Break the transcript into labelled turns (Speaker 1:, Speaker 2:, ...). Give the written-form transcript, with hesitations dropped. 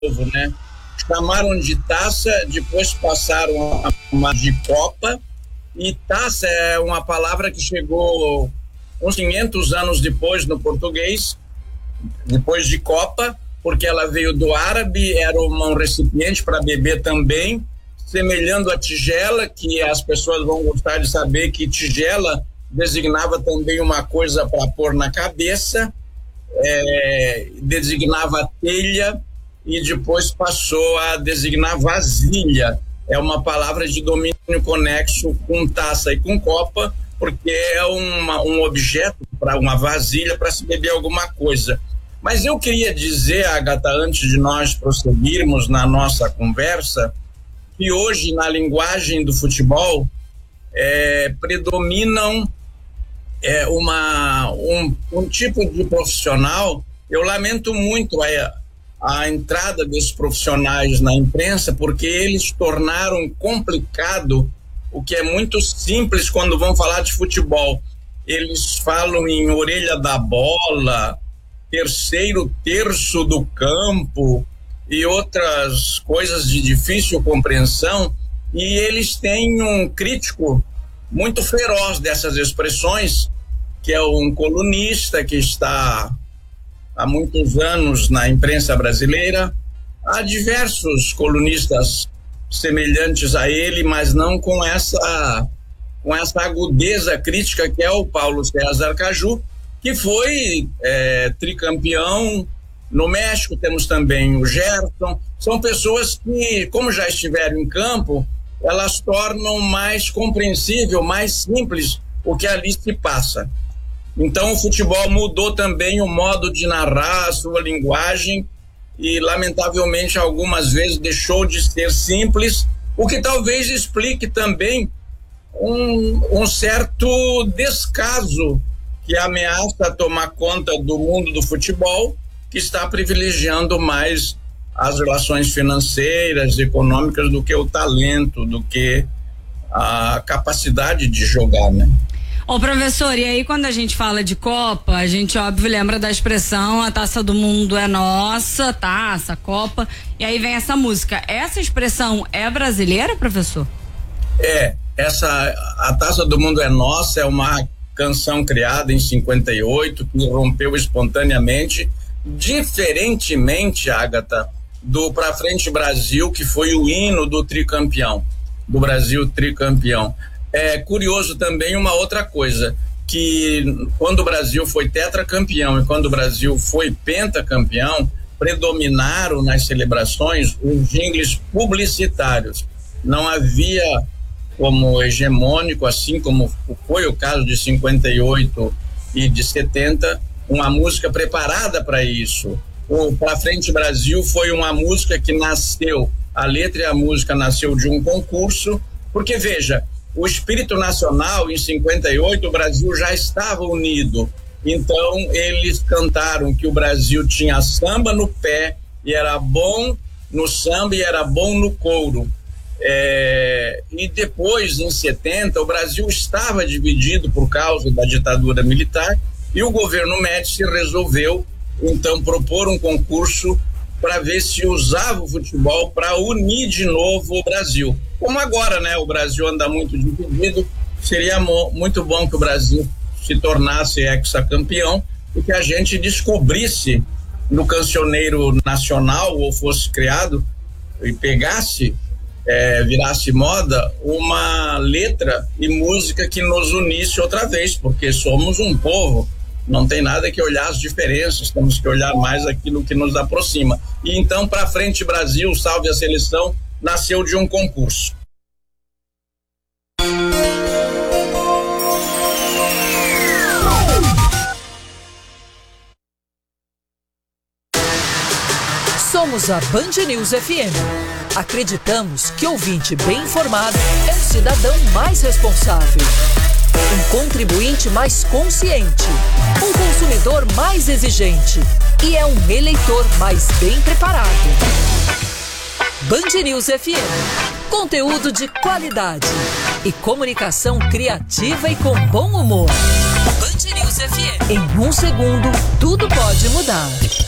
Speaker 1: novo, né? Chamaram de taça, depois passaram a chamar de copa, e taça é uma palavra que chegou uns 500 anos depois no português, depois de copa, porque ela veio do árabe, era um recipiente para beber também, semelhando a tigela, que as pessoas vão gostar de saber que tigela designava também uma coisa para pôr na cabeça, designava telha, e depois passou a designar vasilha. É uma palavra de domínio conexo com taça e com copa, porque é um objeto, para uma vasilha, para se beber alguma coisa. Mas eu queria dizer, Agatha, antes de nós prosseguirmos na nossa conversa, que hoje, na linguagem do futebol, predominam um tipo de profissional. Eu lamento muito a entrada desses profissionais na imprensa, porque eles tornaram complicado o que é muito simples quando vão falar de futebol. Eles falam em orelha da bola, terceiro terço do campo e outras coisas de difícil compreensão, e eles têm um crítico muito feroz dessas expressões, que é um colunista que está há muitos anos na imprensa brasileira. Há diversos colunistas semelhantes a ele, mas não com essa agudeza crítica, que é o Paulo César Caju, que foi tricampeão no México. Temos também o Gerson. São pessoas que, como já estiveram em campo, elas tornam mais compreensível, mais simples o que ali se passa. Então o futebol mudou também o modo de narrar, a sua linguagem, e lamentavelmente algumas vezes deixou de ser simples, o que talvez explique também um certo descaso que ameaça tomar conta do mundo do futebol, que está privilegiando mais as relações financeiras, econômicas, do que o talento, do que a capacidade de jogar, né?
Speaker 2: Ô, professor, e aí quando a gente fala de Copa, a gente óbvio lembra da expressão a taça do mundo é nossa, taça, Copa, e aí vem essa música. Essa expressão é brasileira, professor?
Speaker 1: A taça do mundo é nossa é uma canção criada em 58, que rompeu espontaneamente, diferentemente, Agatha, do Pra Frente Brasil, que foi o hino do tricampeão, do Brasil tricampeão. É curioso também uma outra coisa, que quando o Brasil foi tetracampeão e quando o Brasil foi pentacampeão, predominaram nas celebrações os jingles publicitários. Não havia como hegemônico, assim como foi o caso de 58 e de 70, uma música preparada para isso. O Pra Frente Brasil foi uma música que nasceu, a letra e a música nasceu de um concurso, porque veja, o espírito nacional em 58, o Brasil já estava unido, então eles cantaram que o Brasil tinha samba no pé e era bom no samba e era bom no couro. E depois, em 70, o Brasil estava dividido por causa da ditadura militar, e o governo Médici resolveu então propor um concurso para ver se usava o futebol para unir de novo o Brasil. Como agora, né? O Brasil anda muito dividido, seria muito bom que o Brasil se tornasse hexacampeão e que a gente descobrisse no cancioneiro nacional, ou fosse criado e pegasse, virasse moda, uma letra e música que nos unisse outra vez, porque somos um povo. Não tem nada que olhar as diferenças, temos que olhar mais aquilo que nos aproxima. E então, Pra Frente Brasil, Salve a Seleção, nasceu de um concurso.
Speaker 3: Somos a Band News FM. Acreditamos que ouvinte bem informado é um cidadão mais responsável, um contribuinte mais consciente, um consumidor mais exigente e é um eleitor mais bem preparado. Band News FM. Conteúdo de qualidade e comunicação criativa e com bom humor. Band News FM. Em um segundo, tudo pode mudar.